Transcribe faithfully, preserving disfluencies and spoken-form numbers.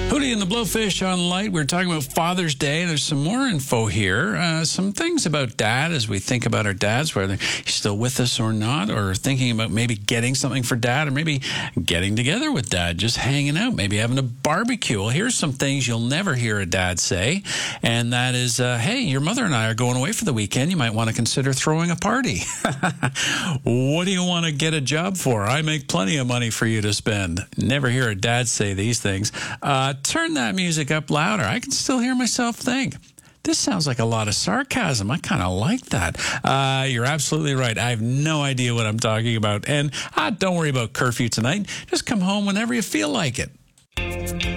Hootie and the Blowfish on Light. We're talking about Father's Day, and there's some more info here. Uh, some things about Dad as we think about our dads, whether he's still with us or not, or thinking about maybe getting something for Dad, or maybe getting together with Dad, just hanging out, maybe having a barbecue. Well, here's some things you'll never hear a dad say, and that is, uh, hey, your mother and I are going away for the weekend. You might want to consider throwing a party. What do you want to get a job for? I make plenty of money for you to spend. Never hear a dad say these things. Uh, turn that music up louder. I can still hear myself think. This sounds like a lot of sarcasm. I kind of like that. Uh, you're absolutely right. I have no idea what I'm talking about. And uh, don't worry about curfew tonight. Just come home whenever you feel like it.